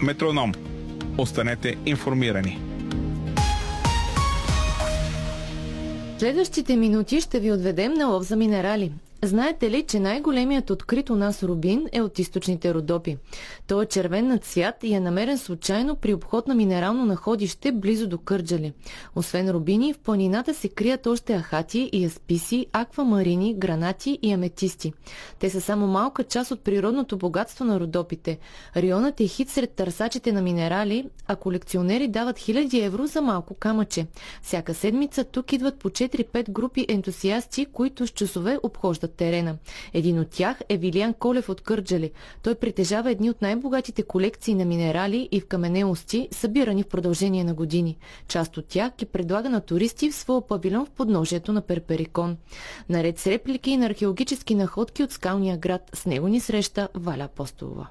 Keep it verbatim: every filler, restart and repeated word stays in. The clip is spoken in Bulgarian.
Метроном. Останете информирани. Следващите минути ще ви отведем на лов за минерали. Знаете ли, че най-големият открит у нас рубин е от източните Родопи? Той е червен на цвят и е намерен случайно при обход на минерално находище близо до Кърджали. Освен рубини, в планината се крият още ахати и асписи, аквамарини, гранати и аметисти. Те са само малка част от природното богатство на Родопите. Районът е хит сред търсачите на минерали, а колекционери дават хиляди евро за малко камъче. Всяка седмица тук идват по четири-пет групи ентусиасти, които с часове обхождат терена. Един от тях е Вилиян Колев от Кърджали. Той притежава едни от най-богатите колекции на минерали и в каменелости, събирани в продължение на години. Част от тях ги предлага на туристи в своя павилион в подножието на Перперикон. Наред с реплики и на археологически находки от скалния град, с него ни среща Валя Апостолова.